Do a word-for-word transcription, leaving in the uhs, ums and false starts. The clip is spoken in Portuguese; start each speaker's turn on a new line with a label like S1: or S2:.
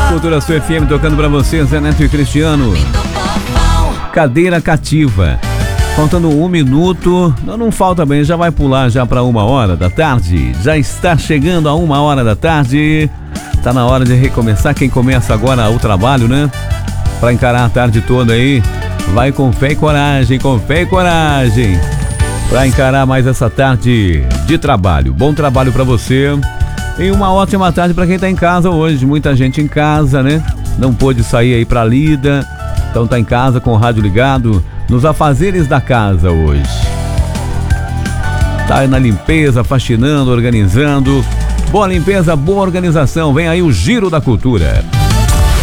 S1: Cultura Sul F M tocando pra você, Zé Neto e Cristiano. Cadeira cativa. Faltando um minuto, não, não falta bem, já vai pular já para uma hora da tarde. Já está chegando a uma hora da tarde. Tá na hora de recomeçar. Quem começa agora o trabalho, né? Para encarar a tarde toda aí, vai com fé e coragem, com fé e coragem. Para encarar mais essa tarde de trabalho. Bom trabalho para você. E uma ótima tarde para quem tá em casa hoje. Muita gente em casa, né? Não pôde sair aí pra lida. Então tá em casa com o rádio ligado nos afazeres da casa hoje. Tá aí na limpeza, faxinando, organizando. Boa limpeza, boa organização. Vem aí o Giro da Cultura.